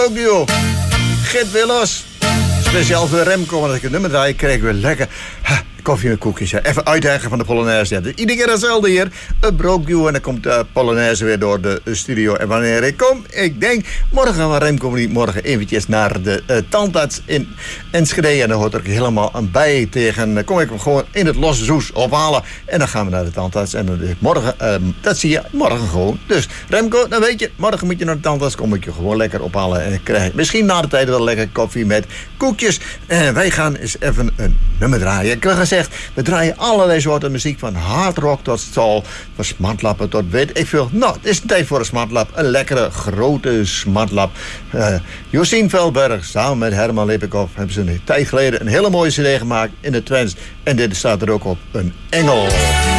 Ook duo. Git weer los. Speciaal voor Remco, want als ik het nummer draai, krijg ik weer lekker koffie met koekjes. Even uitdagen van de Polonaise. Ja, iedere keer hetzelfde hier. Een brookduo en dan komt de Polonaise weer door de studio. En wanneer ik kom, ik denk, morgen gaan we Remco niet morgen eventjes naar de tandarts in Enschede. En dan hoort er helemaal een bij tegen. Kom ik hem gewoon in het losse zoes ophalen. En dan gaan we naar de tandarts. En dan morgen, dat zie je morgen gewoon. Dus Remco, dan weet je, morgen moet je naar de tandarts. Kom ik je gewoon lekker ophalen. En dan krijg je misschien na de tijd wel lekker koffie met koekjes. En wij gaan eens even een nummer draaien. Ik heb gezegd, we draaien allerlei soorten muziek. Van hard rock tot soul, van smartlappen tot weet ik veel. Nou, het is tijd voor een smartlap. Een lekkere, grote smartlap. Josien Velberg, samen met Herman Lippenkoff, hebben ze een tijd geleden een hele mooie cd gemaakt in de Twents. En dit staat er ook op, een engel.